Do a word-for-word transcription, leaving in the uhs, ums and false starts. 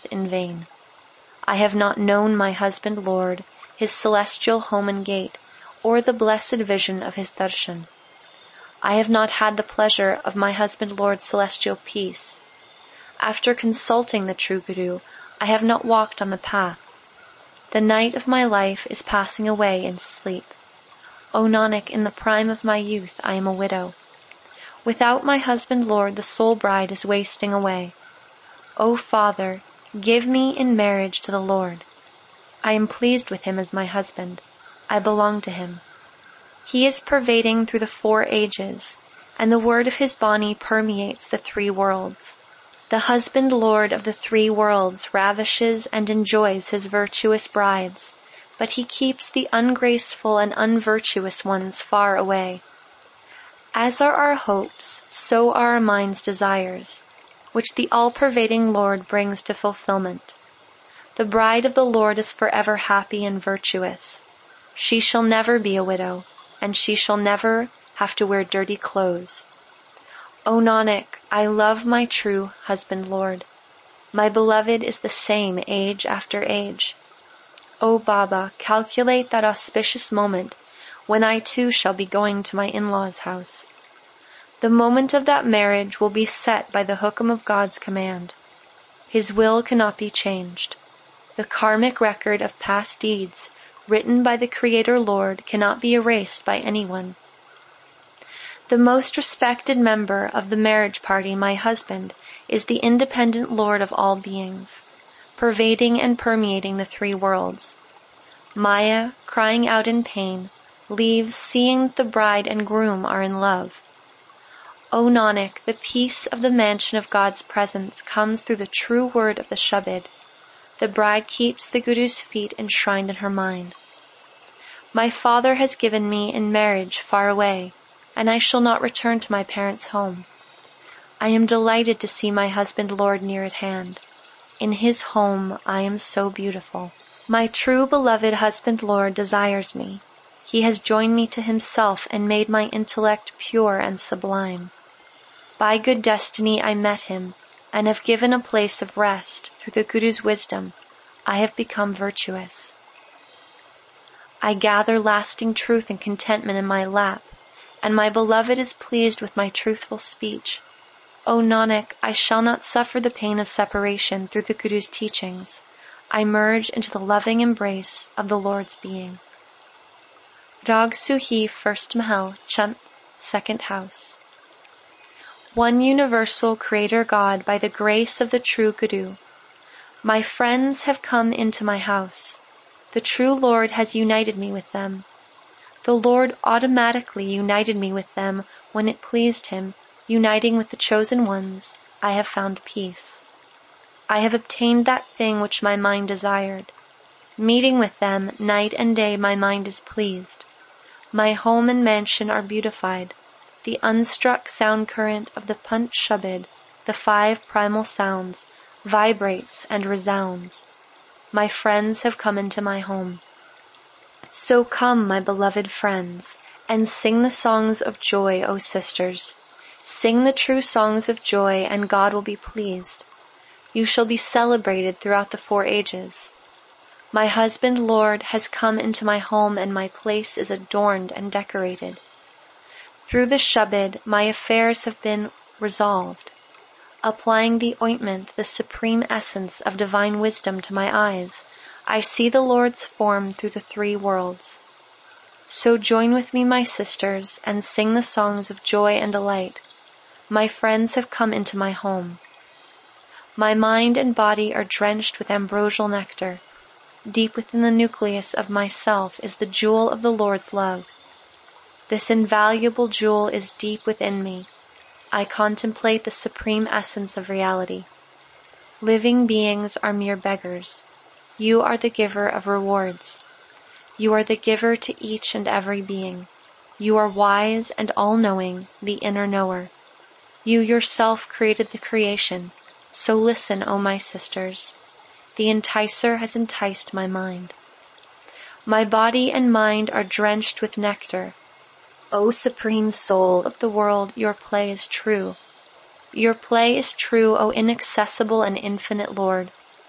in vain. I have not known my husband Lord, his celestial home and gate, or the blessed vision of his darshan. I have not had the pleasure of my husband Lord's celestial peace. After consulting the true Guru, I have not walked on the path. The night of my life is passing away in sleep. O Nanak, in the prime of my youth I am a widow. Without my husband Lord, the soul bride is wasting away. O Father, give me in marriage to the Lord. I am pleased with him as my husband. I belong to him. He is pervading through the four ages, and the word of his Bani permeates the three worlds. The husband Lord of the three worlds ravishes and enjoys his virtuous brides, but he keeps the ungraceful and unvirtuous ones far away. As are our hopes, so are our mind's desires, which the all-pervading Lord brings to fulfillment. The bride of the Lord is forever happy and virtuous. She shall never be a widow, and she shall never have to wear dirty clothes. O Nanak, I love my true husband Lord. My beloved is the same age after age. O Baba, calculate that auspicious moment when I too shall be going to my in-laws' house. The moment of that marriage will be set by the hukam of God's command. His will cannot be changed. The karmic record of past deeds written by the Creator Lord cannot be erased by anyone. The most respected member of the marriage party, my husband, is the independent Lord of all beings, pervading and permeating the three worlds. Maya, crying out in pain, leaves seeing that the bride and groom are in love. O Nanak, the peace of the mansion of God's presence comes through the true word of the Shabad. The bride keeps the Guru's feet enshrined in her mind. My father has given me in marriage far away, and I shall not return to my parents' home. I am delighted to see my husband Lord near at hand. In his home I am so beautiful. My true beloved husband Lord desires me. He has joined me to himself and made my intellect pure and sublime. By good destiny I met him, and have given a place of rest through the Guru's wisdom. I have become virtuous. I gather lasting truth and contentment in my lap, and my beloved is pleased with my truthful speech. O Nanak, I shall not suffer the pain of separation through the Guru's teachings. I merge into the loving embrace of the Lord's being. Rag Suhi, first Mahal, Chant, second house. One universal Creator God, by the grace of the true Guru. My friends have come into my house. The true Lord has united me with them. The Lord automatically united me with them when it pleased him. Uniting with the chosen ones, I have found peace. I have obtained that thing which my mind desired. Meeting with them, night and day my mind is pleased. My home and mansion are beautified. The unstruck sound current of the Panch Shabad, the five primal sounds, vibrates and resounds. My friends have come into my home. So come, my beloved friends, and sing the songs of joy, O sisters. Sing the true songs of joy, and God will be pleased. You shall be celebrated throughout the four ages. My husband Lord has come into my home, and my place is adorned and decorated. Through the Shabad, my affairs have been resolved. Applying the ointment, the supreme essence of divine wisdom, to my eyes, I see the Lord's form through the three worlds. So join with me, my sisters, and sing the songs of joy and delight. My friends have come into my home. My mind and body are drenched with ambrosial nectar. Deep within the nucleus of myself is the jewel of the Lord's love. This invaluable jewel is deep within me. I contemplate the supreme essence of reality. Living beings are mere beggars. You are the giver of rewards. You are the giver to each and every being. You are wise and all-knowing, the inner knower. You yourself created the creation. So listen, O my sisters. The enticer has enticed my mind. My body and mind are drenched with nectar. O Supreme Soul of the world, your play is true. Your play is true, O inaccessible and infinite Lord,